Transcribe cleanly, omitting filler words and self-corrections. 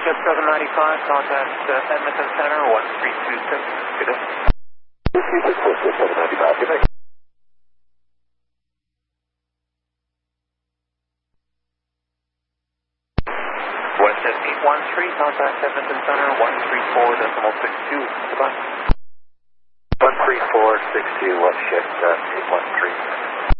Jet 795, contact Edmonton Center, 1326. Good day. 795, good day. 813, contact Edmonton Center, 134.62. Goodbye. 134.62, one shift, 813.